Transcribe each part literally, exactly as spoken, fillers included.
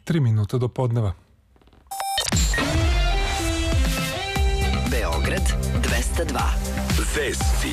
tri minuta do podneva. Beograd dvesta dva. Vesti.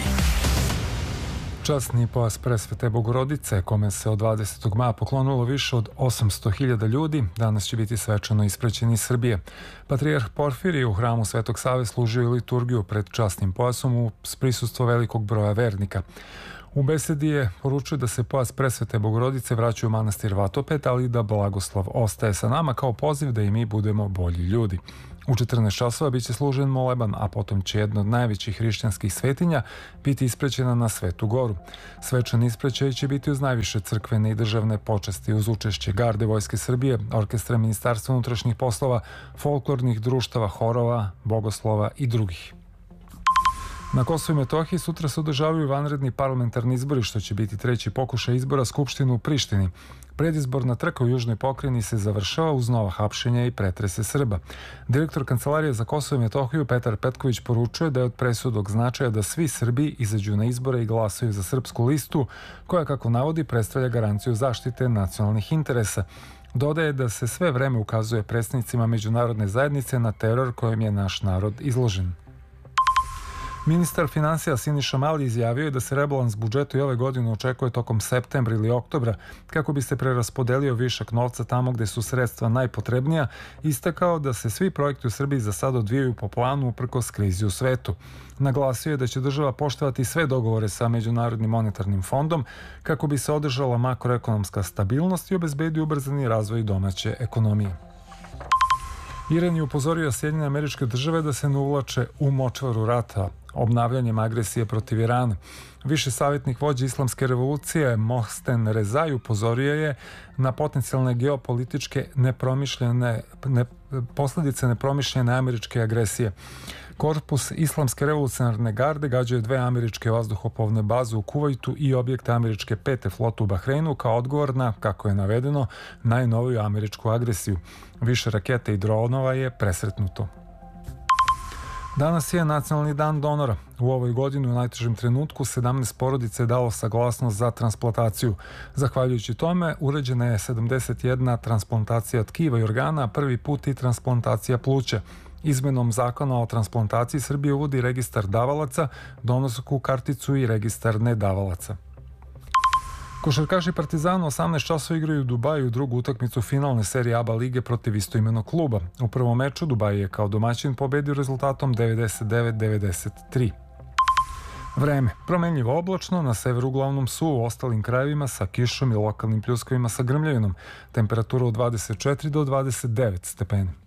Časni pojas Presvete Bogorodice, kome se od dvadesetog maja poklonilo više od osamsto hiljada ljudi, danas će biti svečano ispraćen iz Srbije. Patrijarh Porfirije u hramu Svetog Save služio i liturgiju pred časnim pojasom uz prisustvo velikog broja vernika. U besedi je poručio da se pojas Presvete Bogorodice vraća u manastir Vatopet, ali da blagoslov ostaje sa nama kao poziv da i mi budemo bolji ljudi. U četrnaest časova biće služen moleban, a potom će jedna od najvećih hrišćanskih svetinja biti ispraćena na Svetu Goru. Svečan ispraćaj će biti uz najviše crkvene i državne počasti, uz učešće Garde Vojske Srbije, Orkestra Ministarstva unutrašnjih poslova, folklornih društava, horova, bogoslova i drugih. Na Kosovu i Metohiji sutra se održavaju vanredni parlamentarni izbori, što će biti treći pokušaj izbora Skupštine u Prištini. Predizborna trka u južnoj pokrajini se završava uz nova hapšenja i pretrese Srba. Direktor Kancelarije za Kosovo i Metohiju Petar Petković poručuje da je od presudnog značaja da svi Srbi izađu na izbore i glasaju za srpsku listu, koja, kako navodi, predstavlja garanciju zaštite nacionalnih interesa. Dodaje da se sve vreme ukazuje predstavnicima međunarodne zajednice na teror kojem je naš narod izložen. Ministar finansija Siniša Mali izjavio je da se rebalans budžeta i ove godine očekuje tokom septembra ili oktobra kako bi se preraspodelio višak novca tamo gde su sredstva najpotrebnija, istakao da se svi projekti u Srbiji za sad odvijaju po planu uprkos krizi u svetu. Naglasio je da će država poštovati sve dogovore sa Međunarodnim monetarnim fondom kako bi se održala makroekonomska stabilnost i obezbedio ubrzani razvoj domaće ekonomije. Iran je upozorio Sjedinjene Američke Države da se ne uvlače u močvaru rata obnavljanjem agresije protiv Irana. Viši savjetnik vođe Islamske revolucije Mohsen Rezai upozorio je na potencijalne geopolitičke nepromišljene ne, posljedice nepromišljene američke agresije. Korpus Islamske revolucionarne garde gađao je dve američke vazduhoplovne baze u Kuvajtu i objekte američke pete flote u Bahreinu kao odgovor na, kako je navedeno, najnoviju američku agresiju. Više raketa i dronova je presretnuto. Danas je Nacionalni dan donora. U ovoj godini u najtežem trenutku sedamnaest porodica je dalo saglasnost za transplantaciju. Zahvaljujući tome urađena je sedamdeset jedna transplantacija tkiva i organa, a prvi put i transplantacija pluća. Izmenom zakona o transplantaciji Srbije uvodi registar davalaca, donorsku karticu i registar nedavalaca. Košarkaši Partizana osamnaest časova igraju u Dubaju drugu utakmicu finalne serije A B A lige protiv istoimenog kluba. U prvom meču Dubaj je kao domaćin pobedio rezultatom devedeset devet devedeset tri. Vreme. Promenljivo oblačno, na severu uglavnom suvo, u ostalim krajevima sa kišom i lokalnim pljuskovima sa grmljavinom. Temperatura od dvadeset četiri do dvadeset devet stepeni.